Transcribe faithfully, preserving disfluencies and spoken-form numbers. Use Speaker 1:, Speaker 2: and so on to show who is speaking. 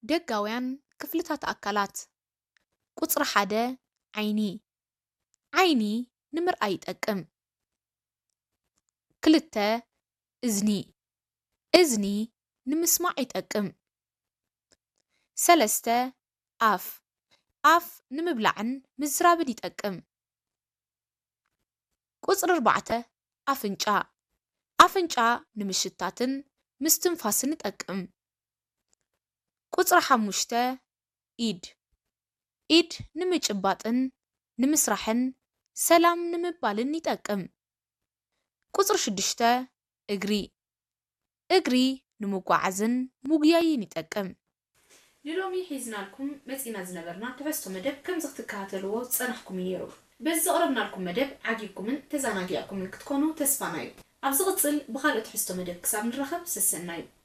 Speaker 1: ደጋውያን ክፍልታት ኣካላት ቁጽሪ ሓደ ዓይኒ ዓይኒ ንምርኣይ ይጠቅም ክልተ እዝኒ እዝኒ ንምስማዕ ይጠቅም ሰለስተ ኣፍ ኣፍ ንምብላዕን ምዝራብን ይጠቅም ቁጽሪ ኣርባዕተ ኣፍንጫ ኣፍንጫ ንምሽታትን ምስትንፋስን ይጠቅም ቁጽሪ ሓሙሽተ ኢድ ኢድ ንምጭባጥን ንምስራሕን ሰላም ንምባልን ይጠቅም ቁጽሪ ሽዱሽተ እግሪ እግሪ ንምጓዓዝን ሙጉያይን ይጠቅም ንሎሚ ሒዝናልኩም መጺና ዝነበርና ትሕዝቶ መደብ ከም ዝኽትከታተልዎ ጸናሕኩም ነይሩ በዚ ዘቕረብናልኩም መደብ ዓጊብኩምን ተዘናጊዕኩምን ክትኮኑ ተስፋና እዩ ኣብ ዝቕጽል ብኻልኦት ትሕዝቶ መደብ ክሳብ ንራኸብ ሰሰና እዩ